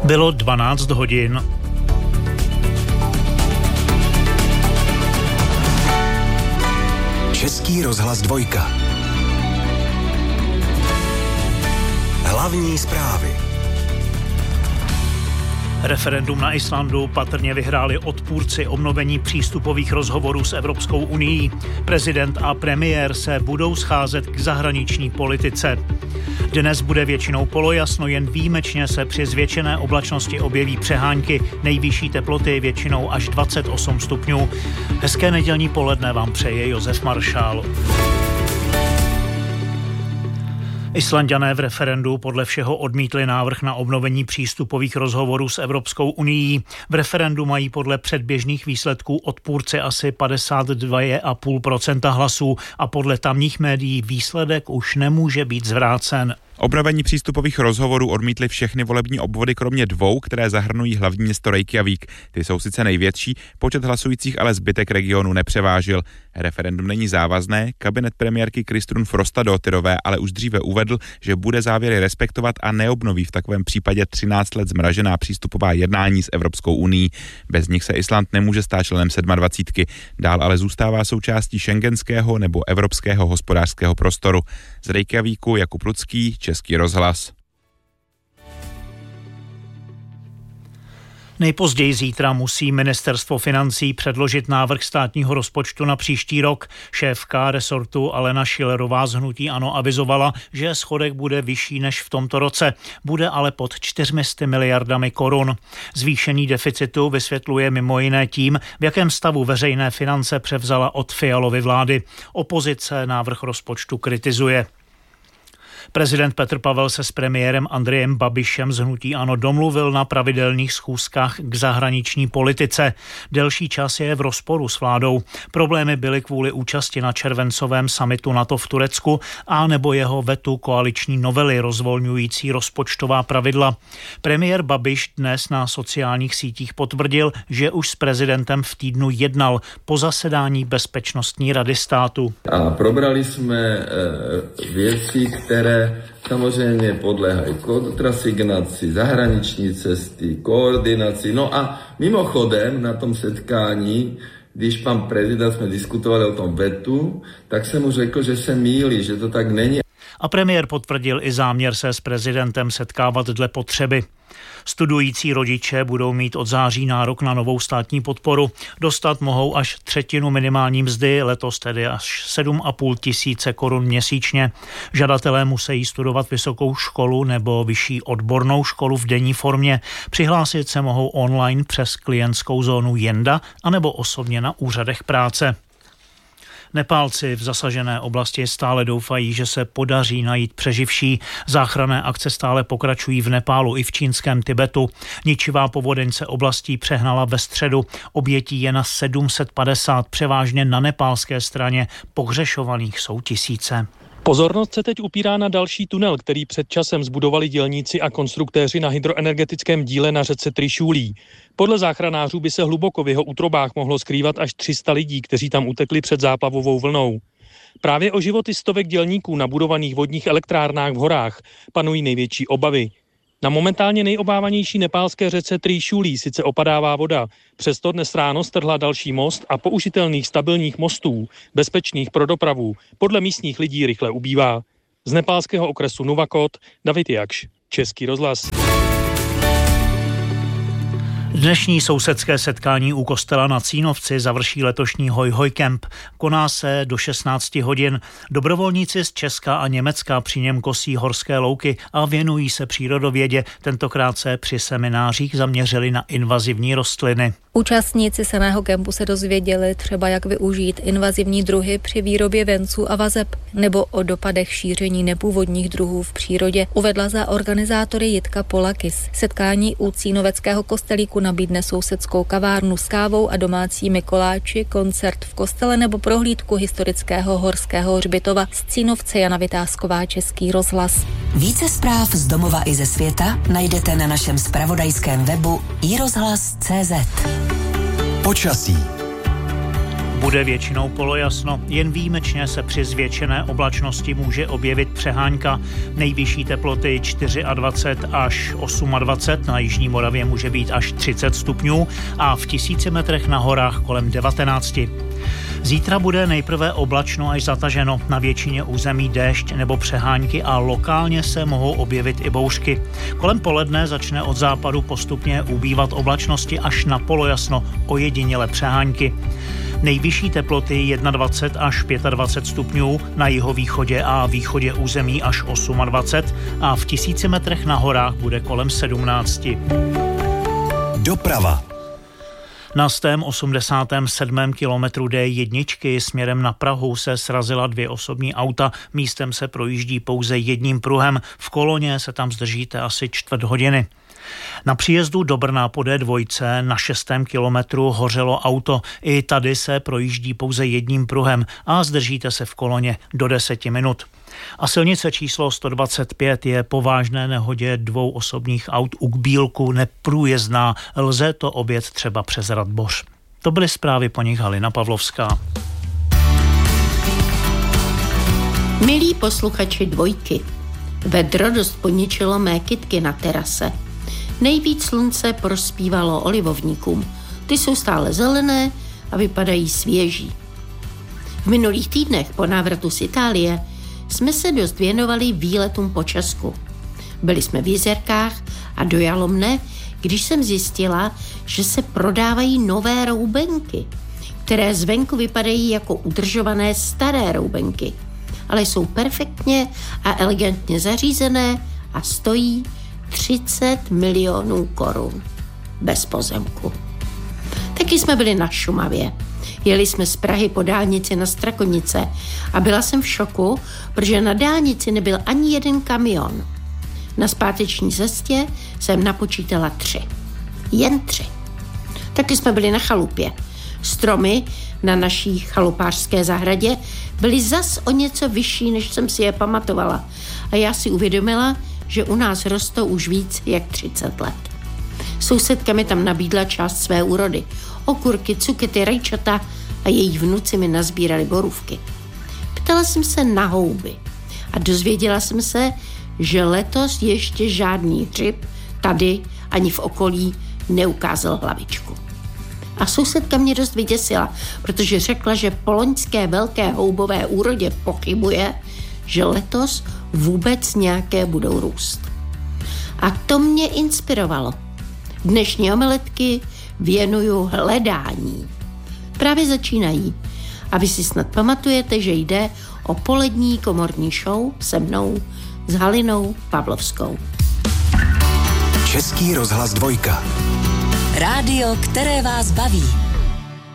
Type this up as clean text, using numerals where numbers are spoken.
Bylo 12 hodin. Český rozhlas 2. Hlavní zprávy. Referendum na Islandu patrně vyhráli odpůrci obnovení přístupových rozhovorů s Evropskou unií. Prezident a premiér se budou scházet k zahraniční politice. Dnes bude většinou polojasno, jen výjimečně se při zvětšené oblačnosti objeví přehánky, nejvyšší teploty většinou až 28 stupňů. Hezké nedělní poledne vám přeje Josef Maršál. Islanďané v referendu podle všeho odmítli návrh na obnovení přístupových rozhovorů s Evropskou unií. V referendu mají podle předběžných výsledků odpůrci asi 52,5% hlasů a podle tamních médií výsledek už nemůže být zvrácen. Obnovení přístupových rozhovorů odmítly všechny volební obvody kromě 2, které zahrnují hlavní město Reykjavík. Ty jsou sice největší, počet hlasujících ale zbytek regionu nepřevážil. Referendum není závazné, kabinet premiérky Kristrún Frostadóttirové ale už dříve uvedl, že bude závěry respektovat a neobnoví v takovém případě 13 let zmražená přístupová jednání s Evropskou unií. Bez nich se Island nemůže stát členem 27. Dál ale zůstává součástí schengenského nebo evropského hospodářského prostoru. Z Reykjavíku Jakub Lucký, Český rozhlas. Nejpozději zítra musí ministerstvo financí předložit návrh státního rozpočtu na příští rok. Šéfka resortu Alena Schillerová z hnutí ANO avizovala, že schodek bude vyšší než v tomto roce. Bude ale pod 400 miliardami korun. Zvýšení deficitu vysvětluje mimo jiné tím, v jakém stavu veřejné finance převzala od Fialovy vlády. Opozice návrh rozpočtu kritizuje. Prezident Petr Pavel se s premiérem Andrejem Babišem z hnutí ANO domluvil na pravidelných schůzkách k zahraniční politice. Delší čas je v rozporu s vládou. Problémy byly kvůli účasti na červencovém summitu NATO v Turecku a nebo jeho vetu koaliční novely rozvolňující rozpočtová pravidla. Premiér Babiš dnes na sociálních sítích potvrdil, že už s prezidentem v týdnu jednal po zasedání Bezpečnostní rady státu. A probrali jsme věci, které samozřejmě podléhají kontrasignaci, zahraniční cesty, koordinaci. No a mimochodem na tom setkání, když pan prezident jsme diskutovali o tom vetu, tak jsem mu řekl, že se mýlí, že to tak není. A premiér potvrdil i záměr se s prezidentem setkávat dle potřeby. Studující rodiče budou mít od září nárok na novou státní podporu. Dostat mohou až třetinu minimální mzdy, letos tedy až 7,5 tisíce korun měsíčně. Žadatelé musí studovat vysokou školu nebo vyšší odbornou školu v denní formě. Přihlásit se mohou online přes klientskou zónu Jenda anebo osobně na úřadech práce. Nepálci v zasažené oblasti stále doufají, že se podaří najít přeživší. Záchranné akce stále pokračují v Nepálu i v čínském Tibetu. Ničivá povodeň se oblastí přehnala ve středu. Obětí je na 750, převážně na nepálské straně. Pohřešovaných jsou tisíce. Pozornost se teď upírá na další tunel, který před časem zbudovali dělníci a konstruktéři na hydroenergetickém díle na řece Trišúlí. Podle záchranářů by se hluboko v jeho útrobách mohlo skrývat až 300 lidí, kteří tam utekli před záplavovou vlnou. Právě o životy stovek dělníků na budovaných vodních elektrárnách v horách panují největší obavy. Na momentálně nejobávanější nepálské řece Trišúlí sice opadává voda, přesto dnes ráno strhla další most a použitelných stabilních mostů, bezpečných pro dopravu, podle místních lidí rychle ubývá. Z nepálského okresu Nuvakot, David Jakš, Český rozhlas. Dnešní sousedské setkání u kostela na Cínovci završí letošní Hoj Camp. Koná se do 16 hodin. Dobrovolníci z Česka a Německa při něm kosí horské louky a věnují se přírodovědě. Tentokrát se při seminářích zaměřili na invazivní rostliny. Účastníci samého kempu se dozvěděli třeba, jak využít invazivní druhy při výrobě venců a vazeb, nebo o dopadech šíření nepůvodních druhů v přírodě, uvedla za organizátory Jitka Polakis. Setkání u Cínoveckého kostelíku nabídne sousedskou kavárnu s kávou a domácími koláči, koncert v kostele nebo prohlídku historického horského hřbitova. Z Cínovce Jana Vytázková, Český rozhlas. Více zpráv z domova i ze světa najdete na našem zpravodajském webu iRozhlas.cz. Počasí. Bude většinou polojasno, jen výjimečně se při zvětšené oblačnosti může objevit přehánka. Nejvyšší teploty 24 až 28, na jižní Moravě může být až 30 stupňů a v 1000 metrech na horách kolem 19. Zítra bude nejprve oblačno až zataženo, na většině území déšť nebo přehánky a lokálně se mohou objevit i bouřky. Kolem poledne začne od západu postupně ubývat oblačnosti až na polojasno, ojediněle přehánky. Nejvyšší teploty 21 až 25 stupňů, na jihovýchodě a východě území až 28 a v 1000 metrech na horách bude kolem 17. Doprava. Na 187. kilometru D1 směrem na Prahu se srazila 2 osobní auta, místem se projíždí pouze jedním pruhem, v koloně se tam zdržíte asi 4 hodiny. Na příjezdu do Brna po D2 na 6. kilometru hořelo auto, i tady se projíždí pouze jedním pruhem a zdržíte se v koloně do 10 minut. A silnice číslo 125 je po vážné nehodě 2 osobních aut u Kbílku neprůjezdná, lze to objet třeba přes Radboř. To byly zprávy, po nich Halina Pavlovská. Milí posluchači Dvojky, vedro dost poničilo mé kytky na terase. Nejvíc slunce prospívalo olivovníkům. Ty jsou stále zelené a vypadají svěží. V minulých týdnech po návratu z Itálie jsme se dost věnovali výletům po Česku. Byli jsme v Jizerkách a dojalo mne, když jsem zjistila, že se prodávají nové roubenky, které zvenku vypadají jako udržované staré roubenky, ale jsou perfektně a elegantně zařízené a stojí 30 milionů korun. Bez pozemku. Taky jsme byli na Šumavě. Jeli jsme z Prahy po dálnici na Strakonice a byla jsem v šoku, protože na dálnici nebyl ani jeden kamion. Na zpáteční cestě jsem napočítala 3. Jen 3. Taky jsme byli na chalupě. Stromy na naší chalupářské zahradě byly zas o něco vyšší, než jsem si je pamatovala. A já si uvědomila, že u nás rostou už víc jak 30 let. Sousedka mi tam nabídla část své úrody. Okurky, cukety, rajčata a její vnuci mi nazbírali borůvky. Ptala jsem se na houby a dozvěděla jsem se, že letos ještě žádný hřib tady ani v okolí neukázal hlavičku. A sousedka mě dost vyděsila, protože řekla, že po loňské velké houbové úrodě pochybuje, že letos vůbec nějaké budou růst. A to mě inspirovalo. Dnešní omeletky věnuju hledání. Právě začínají. A vy si snad pamatujete, že jde o polední komorní show se mnou s Halinou Pavlovskou. Český rozhlas 2. Rádio, které vás baví.